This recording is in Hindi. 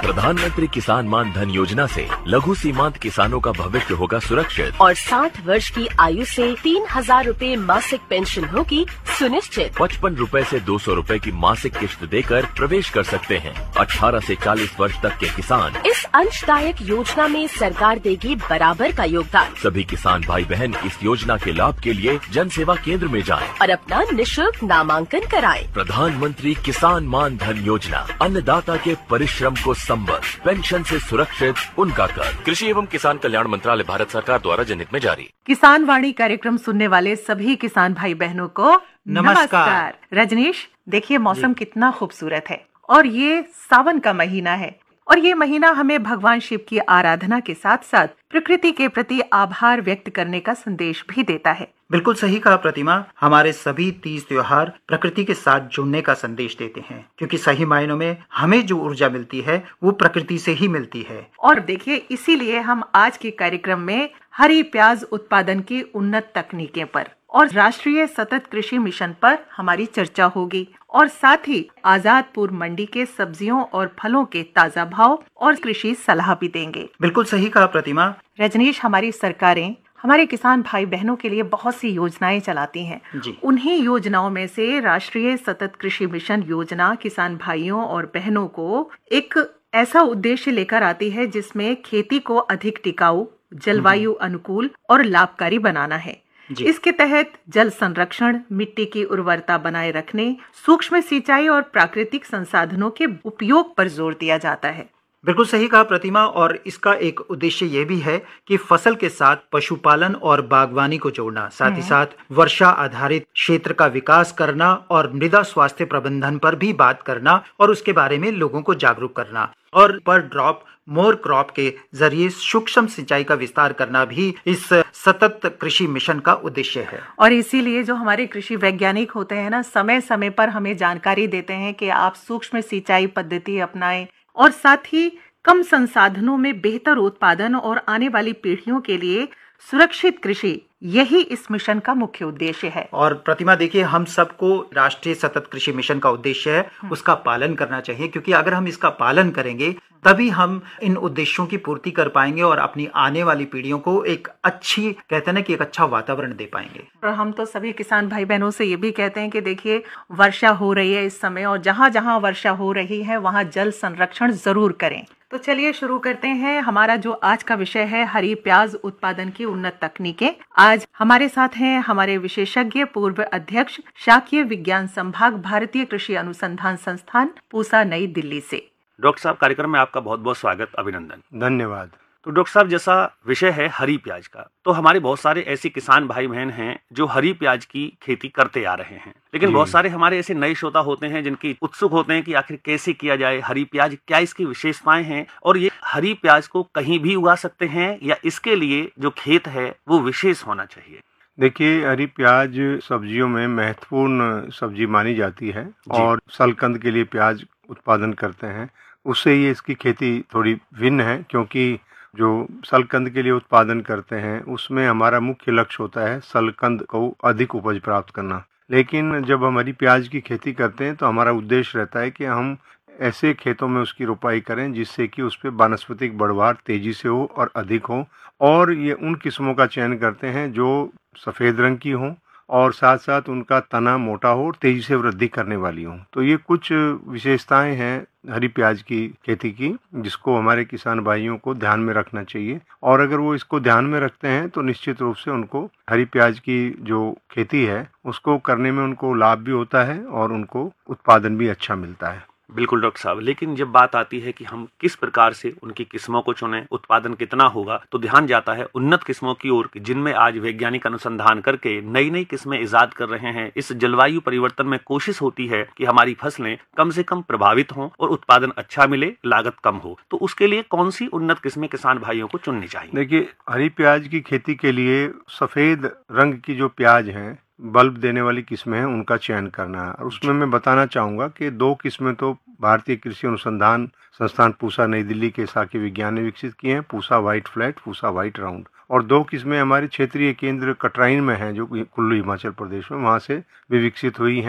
प्रधानमंत्री किसान मान धन योजना से लघु सीमांत किसानों का भविष्य होगा सुरक्षित और 60 वर्ष की आयु से 3,000 रूपए मासिक पेंशन होगी सुनिश्चित। 55 रूपए से 200 रूपए की मासिक किश्त देकर प्रवेश कर सकते हैं। 18 से 40 वर्ष तक के किसान इस अंशदायक योजना में सरकार देगी बराबर का योगदान। सभी किसान भाई बहन इस योजना के लाभ के लिए जन सेवा केंद्र में जाएं और अपना निःशुल्क नामांकन कराएं। प्रधानमंत्री किसान मान धन योजना, अन्नदाता के परिश्रम को संबल, पेंशन से सुरक्षित उनका कर। कृषि एवं किसान कल्याण मंत्रालय, भारत सरकार द्वारा जनहित में जारी। किसान वाणी कार्यक्रम सुनने वाले सभी किसान भाई बहनों को नमस्कार। रजनीश, देखिए मौसम कितना खूबसूरत है और ये सावन का महीना है और ये महीना हमें भगवान शिव की आराधना के साथ साथ प्रकृति के प्रति आभार व्यक्त करने का संदेश भी देता है। बिल्कुल सही कहा प्रतिमा। हमारे सभी तीज त्योहार प्रकृति के साथ जुड़ने का संदेश देते हैं, क्योंकि सही मायनों में हमें जो ऊर्जा मिलती है वो प्रकृति से ही मिलती है। और देखिए, इसीलिए हम आज के कार्यक्रम में हरी प्याज उत्पादन की उन्नत तकनीकें पर और राष्ट्रीय सतत कृषि मिशन पर हमारी चर्चा होगी और साथ ही आजादपुर मंडी के सब्जियों और फलों के ताजा भाव और कृषि सलाह भी देंगे। बिल्कुल सही कहा प्रतिमा। रजनीश, हमारी सरकारें हमारे किसान भाई बहनों के लिए बहुत सी योजनाएं चलाती हैं। उन्हीं योजनाओं में से राष्ट्रीय सतत कृषि मिशन योजना किसान भाइयों और बहनों को एक ऐसा उद्देश्य लेकर आती है जिसमें खेती को अधिक टिकाऊ, जलवायु अनुकूल और लाभकारी बनाना है। इसके तहत जल संरक्षण, मिट्टी की उर्वरता बनाए रखने, सूक्ष्म सिंचाई और प्राकृतिक संसाधनों के उपयोग पर जोर दिया जाता है। बिल्कुल सही कहा प्रतिमा। और इसका एक उद्देश्य ये भी है कि फसल के साथ पशुपालन और बागवानी को जोड़ना, साथ ही साथ वर्षा आधारित क्षेत्र का विकास करना और मृदा स्वास्थ्य प्रबंधन पर भी बात करना और उसके बारे में लोगों को जागरूक करना और पर ड्रॉप मोर क्रॉप के जरिए सूक्ष्म सिंचाई का विस्तार करना भी इस सतत कृषि मिशन का उद्देश्य है। और इसीलिए जो हमारे कृषि वैज्ञानिक होते हैं ना, समय समय पर हमें जानकारी देते हैं कि आप सूक्ष्म सिंचाई पद्धति अपनाएं और साथ ही कम संसाधनों में बेहतर उत्पादन और आने वाली पीढ़ियों के लिए सुरक्षित कृषि, यही इस मिशन का मुख्य उद्देश्य है। और प्रतिमा देखिए, हम सबको राष्ट्रीय सतत कृषि मिशन का उद्देश्य है उसका पालन करना चाहिए, क्योंकि अगर हम इसका पालन करेंगे तभी हम इन उद्देश्यों की पूर्ति कर पाएंगे और अपनी आने वाली पीढ़ियों को एक अच्छी, कहते हैं ना कि एक अच्छा वातावरण दे पाएंगे। और हम तो सभी किसान भाई बहनों से ये भी कहते हैं कि देखिए, वर्षा हो रही है इस समय और जहाँ जहाँ वर्षा हो रही है वहाँ जल संरक्षण जरूर करें। तो चलिए शुरू करते हैं। हमारा जो आज का विषय है हरी प्याज उत्पादन की उन्नत तकनीकें। आज हमारे साथ हैं हमारे विशेषज्ञ, पूर्व अध्यक्ष, शाकीय विज्ञान संभाग, भारतीय कृषि अनुसंधान संस्थान, पूसा, नई दिल्ली से। डॉक्टर साहब, कार्यक्रम में आपका बहुत बहुत स्वागत, अभिनंदन। धन्यवाद। तो डॉक्टर साहब, जैसा विषय है हरी प्याज का, तो हमारे बहुत सारे ऐसे किसान भाई बहन हैं जो हरी प्याज की खेती करते आ रहे हैं, लेकिन बहुत सारे हमारे ऐसे नए श्रोता होते हैं जिनकी उत्सुक होते हैं कि आखिर कैसे किया जाए हरी प्याज, क्या इसकी विशेषताएं हैं और ये हरी प्याज को कहीं भी उगा सकते हैं या इसके लिए जो खेत है वो विशेष होना चाहिए? देखिए, हरी प्याज सब्जियों में महत्वपूर्ण सब्जी मानी जाती है और सलकंद के लिए प्याज उत्पादन करते हैं। उससे ये इसकी खेती थोड़ी भिन्न है, क्योंकि जो सलकंद के लिए उत्पादन करते हैं उसमें हमारा मुख्य लक्ष्य होता है सलकंद को अधिक उपज प्राप्त करना। लेकिन जब हम हरी प्याज की खेती करते हैं तो हमारा उद्देश्य रहता है कि हम ऐसे खेतों में उसकी रोपाई करें जिससे कि उस पर वानस्पतिक बढ़वार तेजी से हो और अधिक हो, और ये उन किस्मों का चयन करते हैं जो सफ़ेद रंग की हों और साथ साथ उनका तना मोटा हो और तेजी से वृद्धि करने वाली हो। तो ये कुछ विशेषताएं हैं हरी प्याज की खेती की, जिसको हमारे किसान भाइयों को ध्यान में रखना चाहिए। और अगर वो इसको ध्यान में रखते हैं तो निश्चित रूप से उनको हरी प्याज की जो खेती है उसको करने में उनको लाभ भी होता है और उनको उत्पादन भी अच्छा मिलता है। बिल्कुल डॉक्टर साहब, लेकिन जब बात आती है कि हम किस प्रकार से उनकी किस्मों को चुनें, उत्पादन कितना होगा, तो ध्यान जाता है उन्नत किस्मों की ओर, जिनमें आज वैज्ञानिक अनुसंधान करके नई नई किस्में इजाद कर रहे हैं। इस जलवायु परिवर्तन में कोशिश होती है कि हमारी फसलें कम से कम प्रभावित हों और उत्पादन अच्छा मिले, लागत कम हो। तो उसके लिए कौन सी उन्नत किस्में किसान भाइयों को चुननी चाहिए? देखिए, हरी प्याज की खेती के लिए सफेद रंग की जो प्याज है, बल्ब देने वाली किस्में हैं, उनका चयन करना है। और उसमें मैं बताना चाहूँगा कि 2 किस्में तो भारतीय कृषि अनुसंधान संस्थान पूसा, नई दिल्ली के शाकीय विज्ञान ने विकसित किए हैं, Pusa white flat, Pusa white round. और 2 किस्में हमारे क्षेत्रीय केंद्र कटराइन में हैं जो कुल्लू हिमाचल प्रदेश में, वहाँ से भी विकसित हुई हैं।